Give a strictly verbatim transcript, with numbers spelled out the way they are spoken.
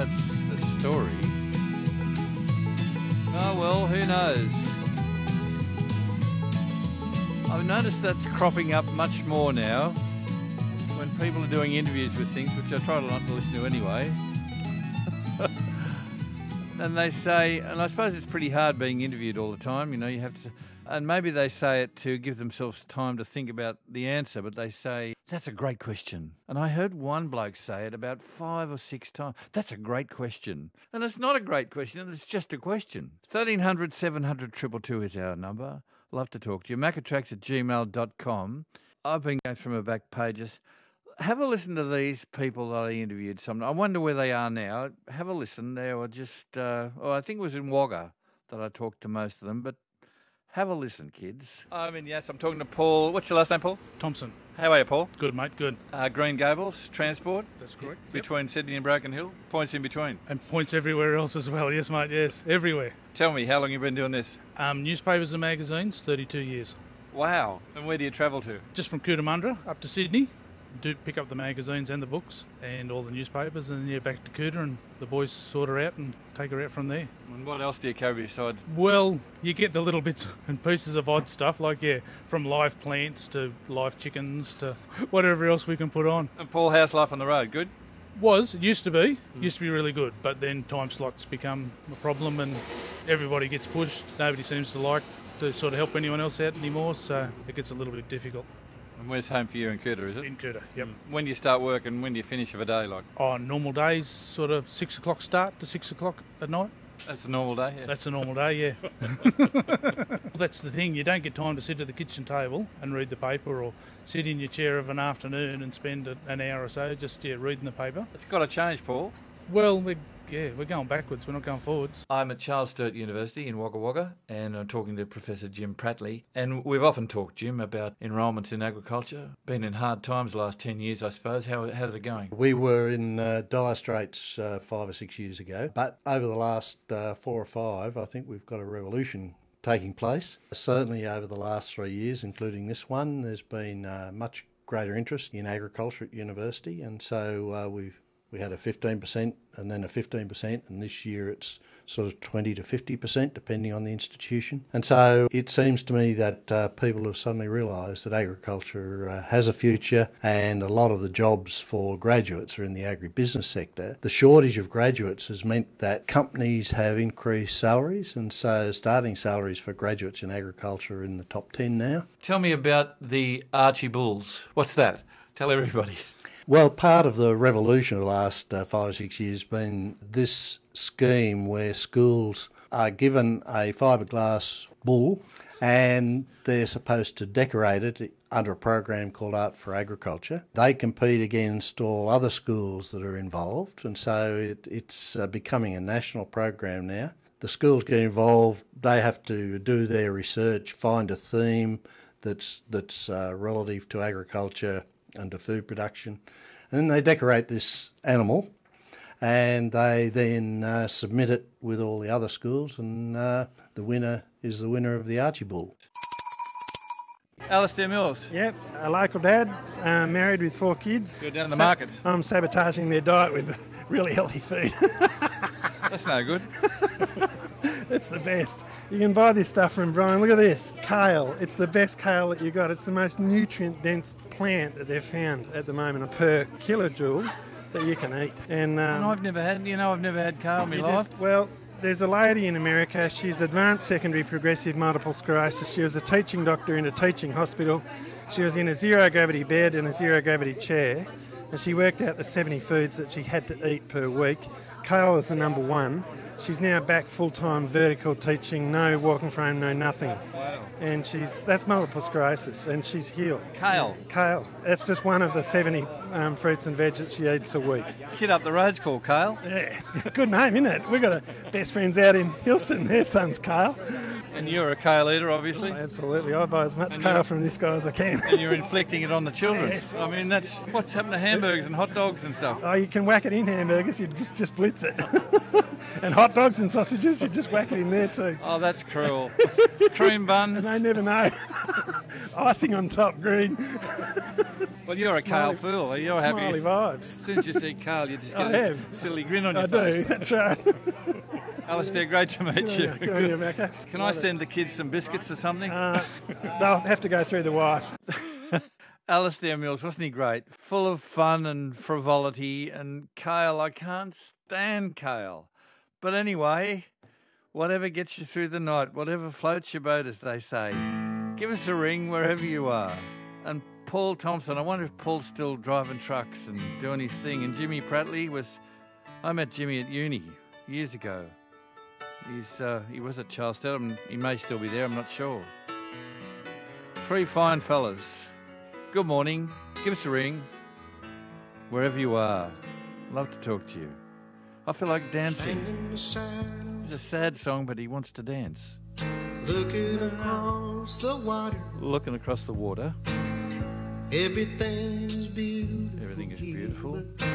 that's the story. Oh, well, who knows? I've noticed that's cropping up much more now when people are doing interviews with things, which I try not to listen to anyway. And they say, and I suppose it's pretty hard being interviewed all the time, you know, you have to, and maybe they say it to give themselves time to think about the answer, but they say, that's a great question. And I heard one bloke say it about five or six times. That's a great question. And it's not a great question, it's just a question. thirteen hundred, seven hundred, two two two is our number. Love to talk to you. macatrax at gmail dot com. I've been going through my back pages. Have a listen to these people that I interviewed. Some, I wonder where they are now. Have a listen. They were just, uh, oh, I think it was in Wagga that I talked to most of them, but have a listen, kids. I mean, yes, I'm talking to Paul. What's your last name, Paul? Thompson. How are you, Paul? Good, mate, good. Uh, Green Gables, Transport. That's correct. Between yep. Sydney and Broken Hill. Points in between. And points everywhere else as well, yes, mate, yes. Everywhere. Tell me, how long have you been doing this? Um, newspapers and magazines, thirty-two years. Wow. And where do you travel to? Just from Cootamundra up to Sydney. Do pick up the magazines and the books and all the newspapers, and yeah, back to Cooter, and the boys sort her out and take her out from there. And what else do you carry besides? Well, you get the little bits and pieces of odd stuff, like, yeah, from live plants to live chickens to whatever else we can put on. And Paul, how's life on the road? Good? Was, it used to be, mm. used to be really good, but then time slots become a problem and everybody gets pushed. Nobody seems to like to sort of help anyone else out anymore, so it gets a little bit difficult. And where's home for you in Cooter, is it? In Cooter, yep. When do you start work and when do you finish of a day, like? Oh, normal days, sort of six o'clock start to six o'clock at night. That's a normal day, yeah. That's a normal day, yeah. That's the thing, you don't get time to sit at the kitchen table and read the paper, or sit in your chair of an afternoon and spend an hour or so just, yeah, reading the paper. It's got to change, Paul. Well, we Yeah, we're going backwards, we're not going forwards. I'm at Charles Sturt University in Wagga Wagga, and I'm talking to Professor Jim Prattley. And we've often talked, Jim, about enrolments in agriculture. Been in hard times the last ten years, I suppose. How, how's it going? We were in uh, dire straits uh, five or six years ago, but over the last uh, four or five, I think we've got a revolution taking place. Certainly over the last three years, including this one, there's been uh, much greater interest in agriculture at university, and so uh, we've We had a fifteen percent and then a fifteen percent, and this year it's sort of twenty to fifty percent depending on the institution. And so it seems to me that uh, people have suddenly realised that agriculture uh, has a future, and a lot of the jobs for graduates are in the agribusiness sector. The shortage of graduates has meant that companies have increased salaries, and so starting salaries for graduates in agriculture are in the top ten now. Tell me about the Archie Bulls. What's that? Tell everybody. Well, part of the revolution of the last uh, five or six years has been this scheme where schools are given a fiberglass bull and they're supposed to decorate it under a program called Art for Agriculture. They compete against all other schools that are involved, and so it, it's uh, becoming a national program now. The schools get involved, they have to do their research, find a theme that's, that's uh, relative to agriculture and to food production, and then they decorate this animal and they then uh, submit it with all the other schools, and uh, the winner is the winner of the Archie Bull. Alistair Mills. Yep, a local dad, uh, married with four kids. Go down to the Sa- markets. I'm sabotaging their diet with really healthy food. That's no good. It's the best. You can buy this stuff from Brian. Look at this. Kale. It's the best kale that you got. It's the most nutrient-dense plant that they've found at the moment per kilojoule that you can eat. And, um, and I've never had, you know, I've never had kale in my life. Just, well, there's a lady in America. She's advanced secondary progressive multiple sclerosis. She was a teaching doctor in a teaching hospital. She was in a zero-gravity bed and a zero-gravity chair. And she worked out the seventy foods that she had to eat per week. Kale was the number one. She's now back full-time vertical teaching, no walking frame, no nothing. Wow. And she's that's multiple sclerosis, and she's healed. Kale? Kale. That's just one of the seventy um, fruits and veg that she eats a week. Kid up the road's called Kale. Yeah, good name, isn't it? We've got a best friends out in Hilston, their son's Kale. And you're a kale eater, obviously. Oh, absolutely. I buy as much and kale from this guy as I can. And you're inflicting it on the children. Yes. I mean, that's what's happened to hamburgers and hot dogs and stuff. Oh, you can whack it in hamburgers, you just, just blitz it. And hot dogs and sausages, you just whack it in there too. Oh, that's cruel. Cream buns. And they never know. Icing on top, green. Well, you're a Carl Smiley- fool. You're happy. Smiley vibes. As soon as you see Carl, you just get I this am. silly grin on your I face. do, that's right. Alistair, great to meet you. Good on you, Macca. Can I send the kids some biscuits or something? Uh, they'll have to go through the wife. Alistair Mills, wasn't he great? Full of fun and frivolity. And Cale, I can't stand Cale. But anyway, whatever gets you through the night, whatever floats your boat, as they say, give us a ring wherever you are. And Paul Thompson, I wonder if Paul's still driving trucks and doing his thing. And Jimmy Prattley was, I met Jimmy at uni years ago. He's uh, he was at Charles Stedham. He may still be there, I'm not sure. Three fine fellas. Good morning. Give us a ring wherever you are. Love to talk to you. I feel like dancing. It's a sad song, but he wants to dance. Looking across the water, Looking across the water. everything's beautiful. Everything is here, beautiful. but